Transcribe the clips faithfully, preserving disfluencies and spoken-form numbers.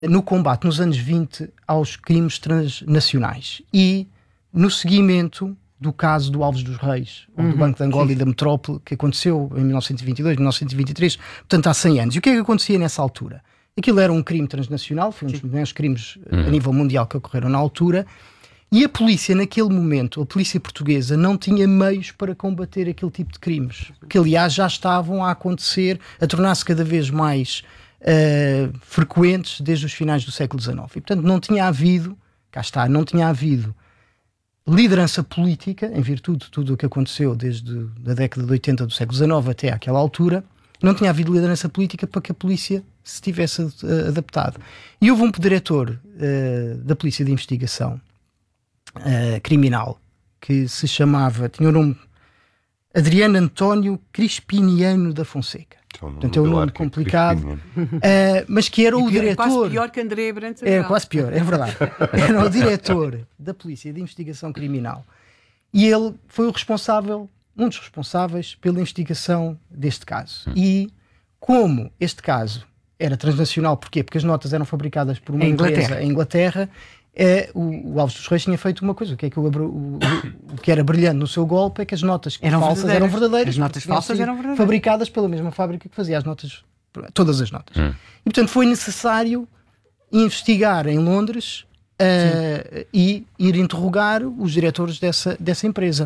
no combate nos anos vinte aos crimes transnacionais e no seguimento do caso do Alves dos Reis, ou do uhum, Banco de Angola sim. e da Metrópole, que aconteceu em mil novecentos e vinte e dois, mil novecentos e vinte e três, portanto há cem anos. E o que é que acontecia nessa altura? Aquilo era um crime transnacional, foi um dos maiores crimes uhum. a nível mundial que ocorreram na altura, e a polícia naquele momento, a polícia portuguesa, não tinha meios para combater aquele tipo de crimes, que aliás já estavam a acontecer, a tornar-se cada vez mais uh, frequentes desde os finais do século dezenove. E portanto não tinha havido, cá está, não tinha havido liderança política, em virtude de tudo o que aconteceu desde a década de oitenta do século dezenove até àquela altura, não tinha havido liderança política para que a polícia se tivesse uh, adaptado. E houve um diretor uh, da Polícia de Investigação uh, Criminal que se chamava, tinha o nome Adriano António Crispiniano da Fonseca. Portanto, é um nome complicado, uh, mas que era e o pior, diretor. É quase pior que André Brandt. É quase pior, é verdade. Era o diretor da Polícia de Investigação Criminal e ele foi o responsável, um dos responsáveis pela investigação deste caso. Hum. E como este caso era transnacional, porquê? Porque as notas eram fabricadas por uma empresa em Inglaterra. É, o, o Alves dos Reis tinha feito uma coisa, o que, é que, o, o, o que era brilhante no seu golpe é que as notas eram falsas verdadeiras. eram verdadeiras. As notas falsas eram verdadeiras. Fabricadas pela mesma fábrica que fazia as notas, todas as notas. Hum. E portanto foi necessário investigar em Londres uh, e ir interrogar os diretores dessa, dessa empresa.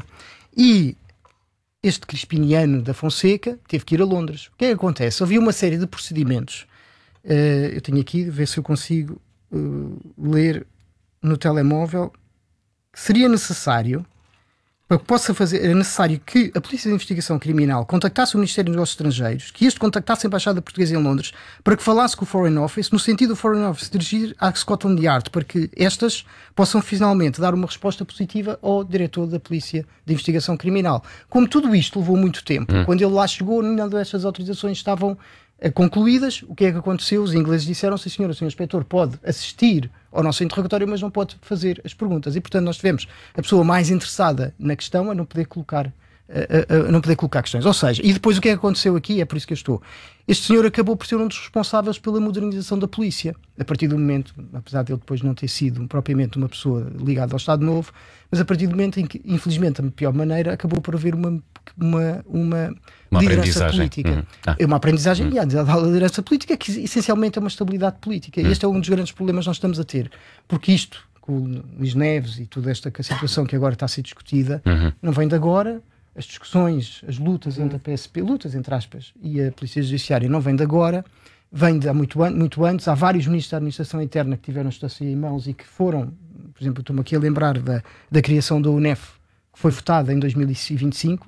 E este Crispiniano da Fonseca teve que ir a Londres. O que é que acontece? Havia uma série de procedimentos. Uh, eu tenho aqui, ver se eu consigo uh, ler no telemóvel, que seria necessário, para que possa fazer, era necessário que a Polícia de Investigação Criminal contactasse o Ministério dos Negócios Estrangeiros, que este contactasse a Embaixada Portuguesa em Londres, para que falasse com o Foreign Office, no sentido do Foreign Office dirigir à Scotland Yard, para que estas possam finalmente dar uma resposta positiva ao diretor da Polícia de Investigação Criminal. Como tudo isto levou muito tempo, hum. quando ele lá chegou, nenhuma destas autorizações estavam concluídas, o que é que aconteceu? Os ingleses disseram: sim senhor, o senhor inspetor pode assistir ao nosso interrogatório, mas não pode fazer as perguntas. E portanto nós tivemos a pessoa mais interessada na questão a não poder colocar, a, a, a não poder colocar questões. Ou seja, e depois o que é que aconteceu aqui, é por isso que eu estou, este senhor acabou por ser um dos responsáveis pela modernização da polícia, a partir do momento, apesar de ele depois não ter sido propriamente uma pessoa ligada ao Estado Novo, mas a partir do momento em que, infelizmente, da pior maneira, acabou por haver uma, uma, uma, uma liderança política. Uhum. Ah. É uma aprendizagem, uhum. e a liderança política que essencialmente é uma estabilidade política. Uhum. E este é um dos grandes problemas que nós estamos a ter, porque isto, com o Luís Neves e toda esta situação que agora está a ser discutida, uhum. não vem de agora. As discussões, as lutas entre a P S P, lutas entre aspas, e a Polícia Judiciária não vem de agora, vem de há muito, an muito antes. Há vários ministros da Administração Interna que tiveram esta em mãos e que foram, por exemplo, estou-me aqui a lembrar da, da criação da UNEF, que foi votada em dois mil e vinte e cinco,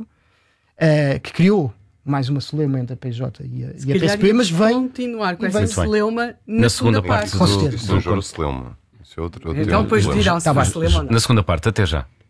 uh, que criou mais uma celeuma entre a P J e a, e a P S P, mas vem continuar com essa celeuma na, na segunda parte. parte do, do, do, do celeuma. Outro, outro então depois dirão-se tá na segunda parte, até já.